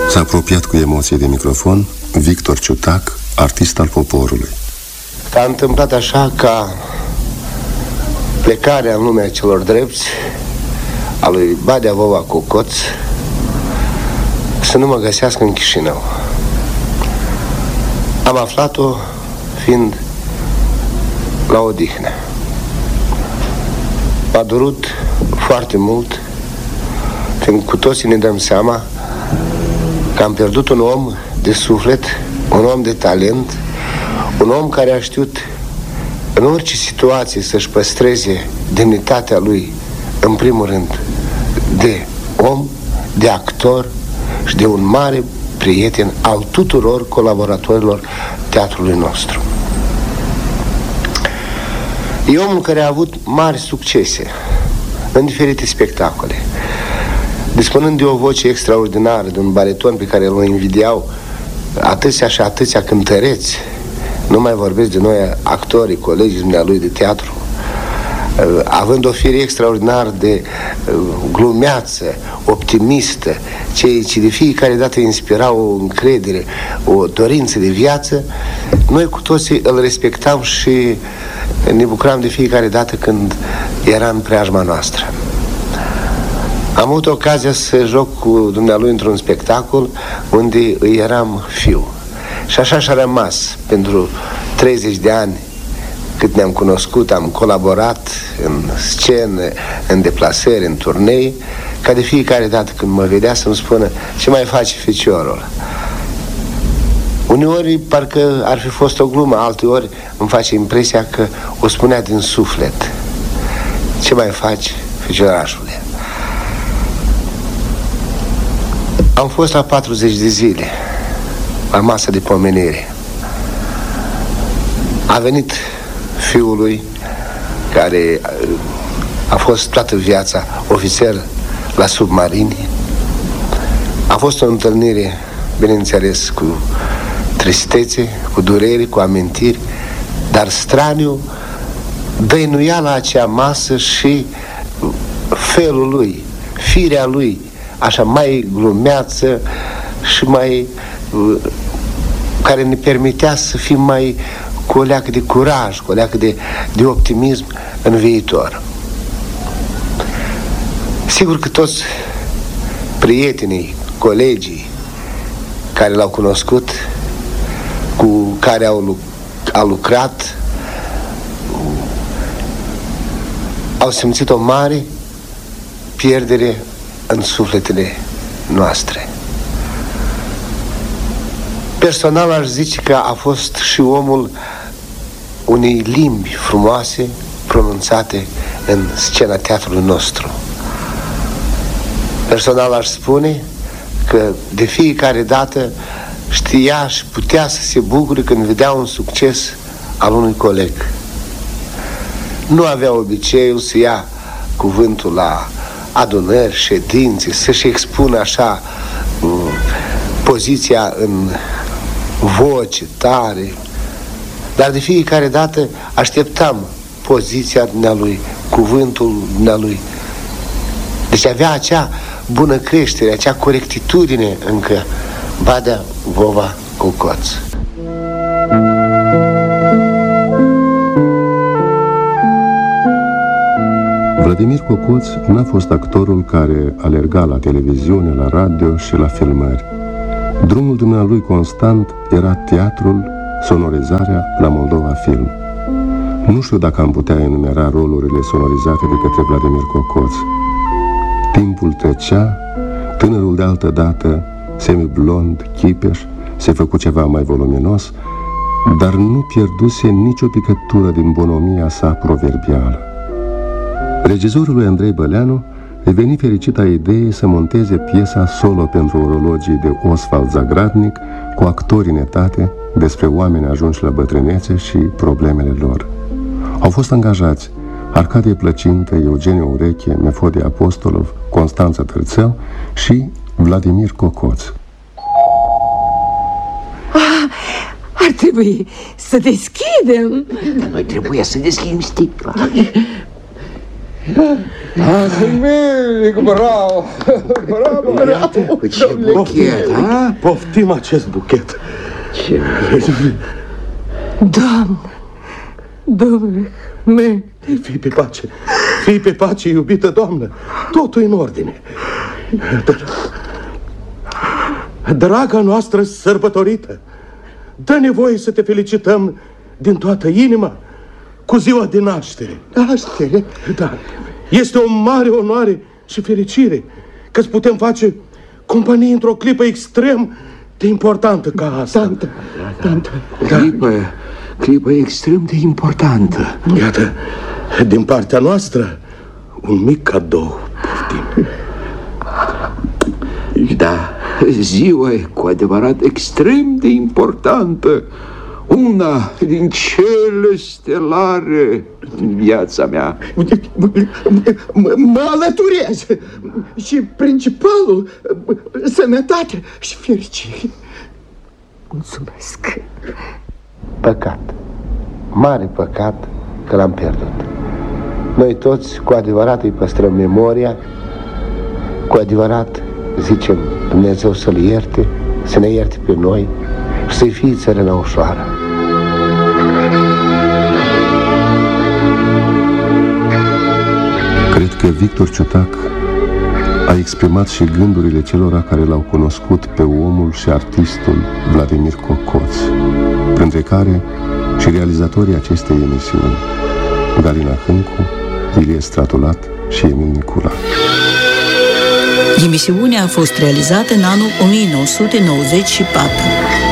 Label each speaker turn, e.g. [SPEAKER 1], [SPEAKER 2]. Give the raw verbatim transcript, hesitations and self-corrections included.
[SPEAKER 1] S-a apropiat cu emoție de microfon Victor Ciutac, artist al poporului.
[SPEAKER 2] S-a întâmplat așa ca plecarea în lumea celor drepți a lui Badea Vova Cocoț să nu mă găsească în Chișinău. Am aflat-o fiind la odihnă. M-a durut foarte mult, fiindcă cu toții ne dăm seama că am pierdut un om de suflet, un om de talent, un om care a știut în orice situație să-și păstreze demnitatea lui, în primul rând, de om, de actor și de un mare prieten al tuturor colaboratorilor teatrului nostru. E omul care a avut mari succese în diferite spectacole, dispunând de o voce extraordinară, de un bariton pe care îl invidiau atâția și atâția cântăreți. Nu mai vorbesc de noi, actorii, colegii dumnealui de teatru, având o fire extraordinar de glumeață, optimistă, ceea ce de fiecare dată inspira o încredere, o dorință de viață. Noi cu toții îl respectam și ne bucuram de fiecare dată când era în preajma noastră. Am avut ocazia să joc cu dumnealui într-un spectacol unde îi eram fiu. Și așa și-a rămas pentru treizeci de ani cât ne-am cunoscut, am colaborat în scenă, în deplasări, în turnei, ca de fiecare dată când mă vedea să-mi spună: ce mai face feciorul? Uneori parcă ar fi fost o glumă, alteori îmi face impresia că o spunea din suflet. Ce mai faci, feciorașule? Am fost la patruzeci de zile la masă de pomenire. A venit fiul lui, care a fost toată viața ofițer la submarini. A fost o întâlnire, bineînțeles, cu tristețe, cu dureri, cu amintiri, dar straniu dăinuia la acea masă și felul lui, firea lui, așa mai glumeață și mai, care ne permitea să fim mai cu o leacă de curaj, cu o leacă de, de optimism în viitor. Sigur că toți prietenii, colegii care l-au cunoscut, cu care au, au lucrat, au simțit o mare pierdere în sufletele noastre. Personal aș zice că a fost și omul unei limbi frumoase pronunțate în scena teatrului nostru. Personal aș spune că de fiecare dată știa și putea să se bucure când vedea un succes al unui coleg. Nu avea obiceiul să ia cuvântul la adunări, ședințe, să-și expună așa poziția în voce tare, dar de fiecare dată așteptam poziția dumnealui, cuvântul dumnealui. Deci avea acea bună creștere, acea corectitudine încă Badea Vova Cocoț.
[SPEAKER 1] Vladimir Cocoț n-a fost actorul care alerga la televiziune, la radio și la filmări. Drumul dumnealui constant era teatrul, sonorizarea la Moldova Film. Nu știu dacă am putea enumera rolurile sonorizate de către Vladimir Cocoț. Timpul trecea, tânărul de altă dată, semi-blond, chipeș, se făcu ceva mai voluminos, dar nu pierduse nicio picătură din bonomia sa proverbială. Regizorului Andrei Băleanu îi veni fericita idee să monteze piesa solo pentru orologii de Oswald Zagradnic, cu actori în etate, despre oameni ajunși la bătrânețe și problemele lor. Au fost angajați Arcadie Plăcintă, Eugeniu Ureche, Mefodie Apostolov, Constanța Târțău și Vladimir Cocoț.
[SPEAKER 3] Ah, ar trebui să deschidem.
[SPEAKER 4] Dar noi trebuie să deschidem sticla. Milic, bravo! Bravo, bravo!
[SPEAKER 5] Ce buchet, ha?
[SPEAKER 1] Poftim acest buchet.
[SPEAKER 5] Ce
[SPEAKER 3] Doamne, domnule meu.
[SPEAKER 1] Fii pe pace, fii pe pace, iubită doamnă. Totul în ordine. Draga noastră sărbătorită, dă-ne voie să te felicităm din toată inima cu ziua de naștere.
[SPEAKER 4] Naștere?
[SPEAKER 1] Da. Este o mare onoare și fericire că-ți putem face companie într-o clipă extrem de importantă ca asta.
[SPEAKER 4] Tantă, tantă.
[SPEAKER 5] Clipă, clipă extrem de importantă.
[SPEAKER 1] Iată, din partea noastră, un mic cadou. Poftim.
[SPEAKER 5] Da, ziua e cu adevărat extrem de importantă. Una din cele stelare din viața mea.
[SPEAKER 4] Mă alăturez. Și principalul, sănătate și fericire.
[SPEAKER 3] Mulțumesc.
[SPEAKER 2] Păcat, mare păcat că l-am pierdut. Noi toți cu adevărat îi păstrăm memoria, cu adevărat zicem Dumnezeu să-l ierte, să ne ierte pe noi și să-i fie țărâna ușoară.
[SPEAKER 1] Cred că Victor Ciutac a exprimat și gândurile celora care l-au cunoscut pe omul și artistul Vladimir Cocoț, printre care și realizatorii acestei emisiuni, Galina Hâncu, Ilie Stratulat și Emil Nicula.
[SPEAKER 6] Emisiunea a fost realizată în anul o mie nouă sute nouăzeci și patru.